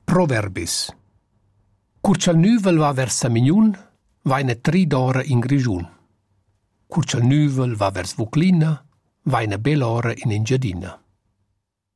Proverbis. Curch'al nüvel va vers Samignun, vaina 3 d'ora in Grischun. Curch'al nüvel va vers Vuclina, vaina bell'ora in Engiadina.